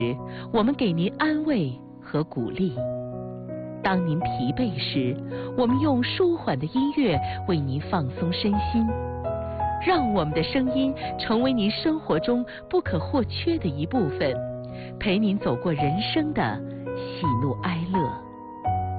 我们给您安慰和鼓励；当您疲惫时，我们用舒缓的音乐为您放松身心。让我们的声音成为您生活中不可或缺的一部分，陪您走过人生的喜怒哀乐。